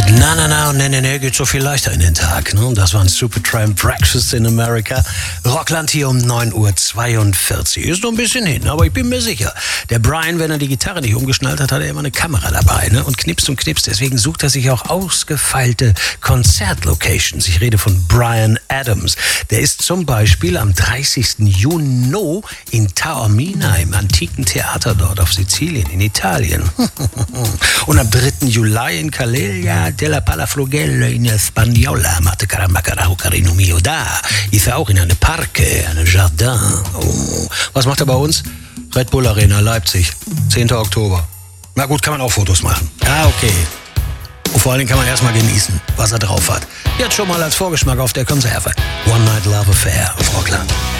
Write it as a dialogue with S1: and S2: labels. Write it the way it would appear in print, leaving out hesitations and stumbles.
S1: Na, nee, geht so viel leichter in den Tag. Ne? Das war ein Supertramp Breakfast in America. Rockland hier um 9:42 Uhr. Ist noch ein bisschen hin, aber ich bin mir sicher. Der Brian, wenn er die Gitarre nicht umgeschnallt hat, hat er immer eine Kamera dabei, ne? Und knipst. Deswegen sucht er sich auch ausgefeilte Konzertlocations. Ich rede von Bryan Adams. Der ist zum Beispiel am 30. Juni in Taormina im antiken Theater dort auf Sizilien in Italien. Und am 3. Juli in Calella della Palafrugella in Espagnola. Machte caramba carajo carino mio da. Ist er auch in eine Parke, eine Jardin. Oh. Was macht er bei uns? Red Bull Arena, Leipzig. 10. Oktober. Na gut, kann man auch Fotos machen. Ja, okay. Und vor allen Dingen kann man erstmal genießen, was er drauf hat. Jetzt schon mal als Vorgeschmack auf der Konserve. One Night Love Affair auf Rockland.